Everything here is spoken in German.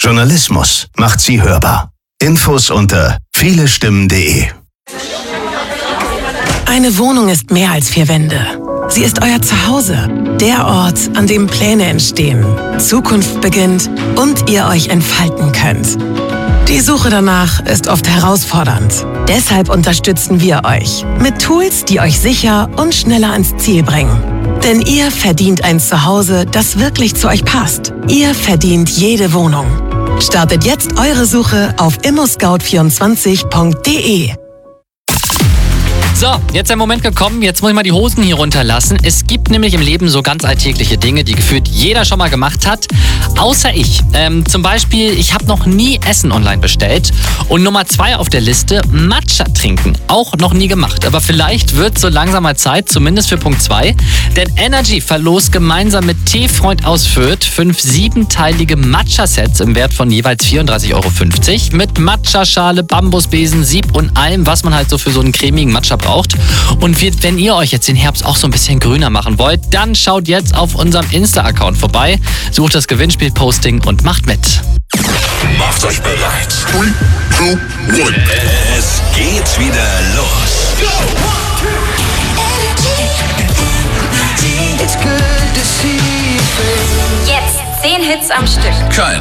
Journalismus macht sie hörbar. Infos unter vielestimmen.de. Eine Wohnung ist mehr als 4 Wände. Sie ist euer Zuhause. Der Ort, an dem Pläne entstehen, Zukunft beginnt und ihr euch entfalten könnt. Die Suche danach ist oft herausfordernd. Deshalb unterstützen wir euch mit Tools, die euch sicher und schneller ans Ziel bringen. Denn ihr verdient ein Zuhause, das wirklich zu euch passt. Ihr verdient jede Wohnung. Startet jetzt eure Suche auf immoscout24.de. So, jetzt der Moment gekommen, jetzt muss ich mal die Hosen hier runterlassen. Es gibt nämlich im Leben so ganz alltägliche Dinge, die gefühlt jeder schon mal gemacht hat, außer ich. Zum Beispiel, ich habe noch nie Essen online bestellt. Und Nummer 2 auf der Liste, Matcha trinken. Auch noch nie gemacht, aber vielleicht wird so langsam mal Zeit, zumindest für Punkt 2. Denn Energy verlost gemeinsam mit Teefreund aus Fürth 5 7-teilige Matcha-Sets im Wert von jeweils 34,50 € mit Matcha-Schale, Bambusbesen, Sieb und allem, was man halt so für so einen cremigen Matcha braucht. Und wenn ihr euch jetzt den Herbst auch so ein bisschen grüner machen wollt, dann schaut jetzt auf unserem Insta-Account vorbei, sucht das Gewinnspiel-Posting und macht mit. Macht euch bereit. 3, 2, 1. Es geht wieder los. Jetzt 10 Hits am Stück. Kein